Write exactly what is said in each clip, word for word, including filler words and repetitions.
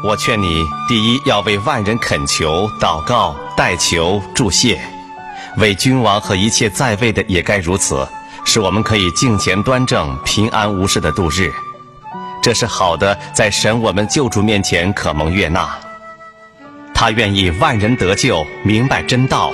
我劝你，第一要为万人恳求、祷告、代求、祝谢，为君王和一切在位的也该如此，使我们可以敬虔端正、平安无事的度日。这是好的，在神我们救主面前可蒙悦纳。他愿意万人得救，明白真道。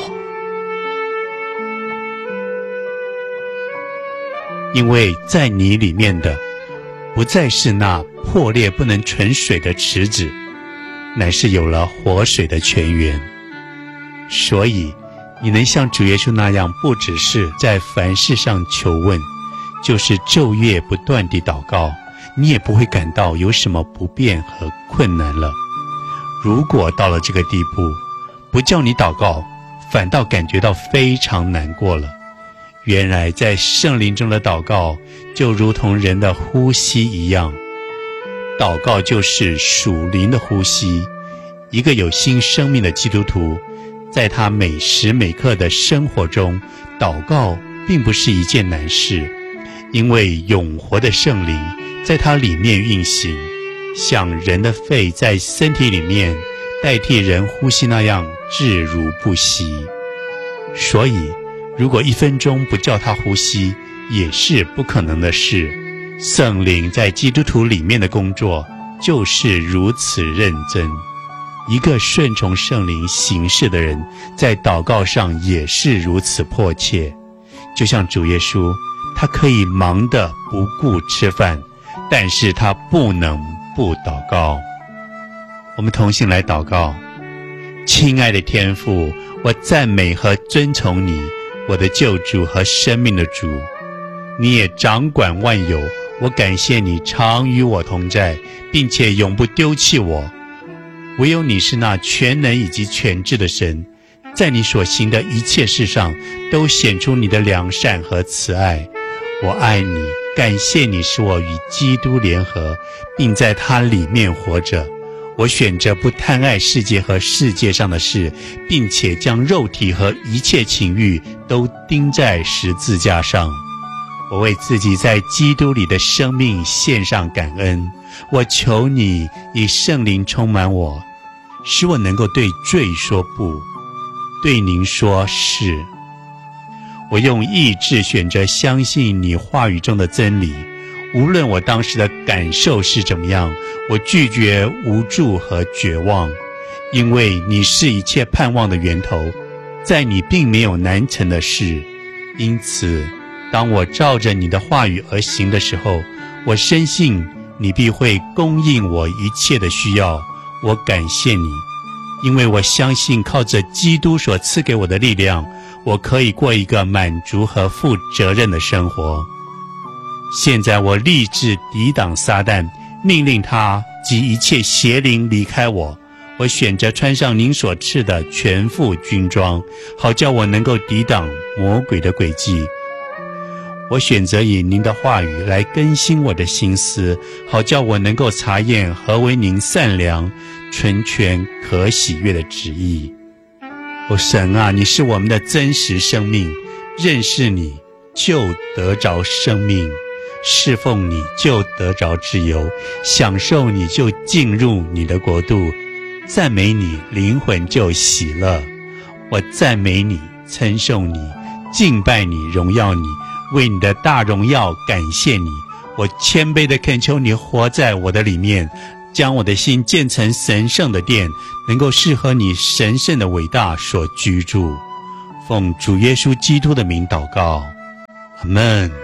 因为在你里面的不再是那破裂不能存水的池子，乃是有了活水的泉源。所以你能像主耶稣那样，不只是在凡事上求问，就是昼夜不断地祷告，你也不会感到有什么不便和困难了。如果到了这个地步，不叫你祷告，反倒感觉到非常难过了。原来在圣灵中的祷告就如同人的呼吸一样，祷告就是属灵的呼吸。一个有新生命的基督徒，在他每时每刻的生活中，祷告并不是一件难事，因为永活的圣灵在他里面运行，像人的肺在身体里面代替人呼吸那样自如不息。所以如果一分钟不叫他呼吸，也是不可能的事。圣灵在基督徒里面的工作就是如此认真。一个顺从圣灵行事的人，在祷告上也是如此迫切。就像主耶稣，他可以忙得不顾吃饭，但是他不能不祷告。我们同心来祷告。亲爱的天父，我赞美和尊崇你，我的救主和生命的主。你也掌管万有，我感谢你常与我同在，并且永不丢弃我。唯有你是那全能以及全知的神，在你所行的一切事上都显出你的良善和慈爱。我爱你，感谢你使我与基督联合，并在他里面活着。我选择不贪爱世界和世界上的事，并且将肉体和一切情欲都钉在十字架上。我为自己在基督里的生命献上感恩。我求你以圣灵充满我，使我能够对罪说不，对您说是。我用意志选择相信你话语中的真理，无论我当时的感受是怎么样，我拒绝无助和绝望，因为你是一切盼望的源头，在你并没有难成的事。因此当我照着你的话语而行的时候，我深信你必会供应我一切的需要。我感谢你，因为我相信靠着基督所赐给我的力量，我可以过一个满足和负责任的生活。现在我立志抵挡撒旦，命令他及一切邪灵离开我。我选择穿上您所赐的全副军装，好叫我能够抵挡魔鬼的诡计。我选择以您的话语来更新我的心思，好叫我能够察验何为您善良、纯全、可喜悦的旨意。哦，神啊，你是我们的真实生命，认识你就得着生命，侍奉你就得着自由，享受你就进入你的国度，赞美你灵魂就喜乐。我赞美你，称颂你，敬拜你，荣耀你，为你的大荣耀感谢你。我谦卑地恳求你活在我的里面，将我的心建成神圣的殿，能够适合你神圣的伟大所居住。奉主耶稣基督的名祷告，阿们。